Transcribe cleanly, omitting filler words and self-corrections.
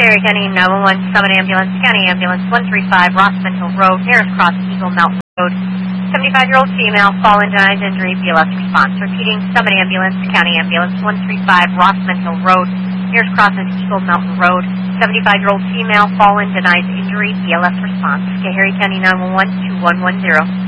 Cary County 911, Summit Ambulance, County Ambulance 135, Rossman Hill Road, Harris Cross, Eagle Mountain Road. 75-year-old female, fallen, denies injury, BLS response. Repeating, Summit Ambulance, County Ambulance 135, Rossman Hill Road, Harris Cross, Eagle Mountain Road. 75-year-old female, fallen, denies injury, BLS response. Cary County 911, 2110.